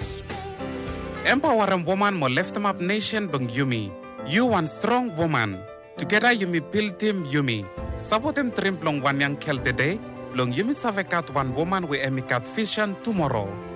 Empowering woman mo lift up nation bang Yumi. You one strong woman. Together Yumi build team Yumi. Sabotem trimplong one yang kel dede. Long Yumi savekat one woman we emikat vision tomorrow.